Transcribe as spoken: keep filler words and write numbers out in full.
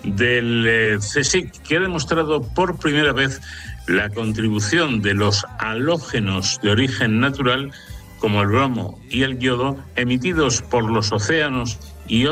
del eh, CSIC, que ha demostrado por primera vez la contribución de los halógenos de origen natural, como el bromo y el yodo, emitidos por los océanos